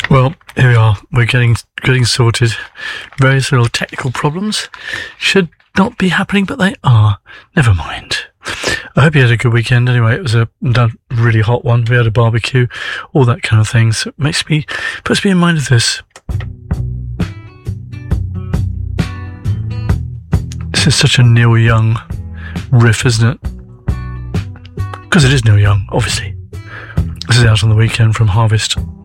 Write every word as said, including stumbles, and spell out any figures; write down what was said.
Well, here we are. We're getting getting sorted. Various little technical problems should not be happening, but they are. Never mind. I hope you had a good weekend. Anyway, it was a really hot one. We had a barbecue, all that kind of thing. So it makes me puts me in mind of this. This is such a Neil Young riff, isn't it? Because it is Neil Young, obviously. This is Out on the Weekend from Harvest.